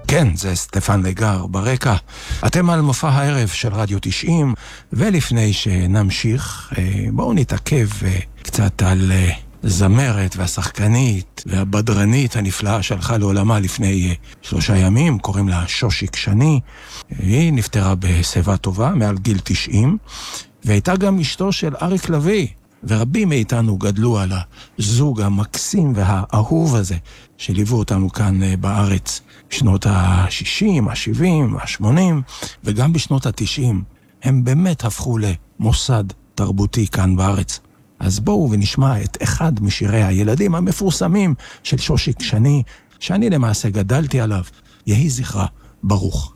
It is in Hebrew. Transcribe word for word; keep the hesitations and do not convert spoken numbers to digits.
כן, זה סטפן לגר ברקע. אתם על מופע הערב של רדיו תשעים, ולפני שנמשיך, בואו נתעכב קצת על זמרת והשחקנית והבדרנית הנפלאה שהלכה לעולמה לפני שלושה ימים, קוראים לה שושיק שני. היא נפטרה בשיבה טובה, מעל גיל תשעים, והייתה גם אשתו של אריק לוי, ורבים מאיתנו גדלו על הזוג המקסים והאהוב הזה, שליוו אותנו כאן בארץ בשנות ה-שישים, ה-שבעים, ה-שמונים, וגם בשנות ה-תשעים. הם באמת הפכו למוסד תרבותי כאן בארץ. אז בואו ונשמע את אחד משירי הילדים המפורסמים של שושיק שני, שאני למעשה גדלתי עליו. יהי זכרה ברוך.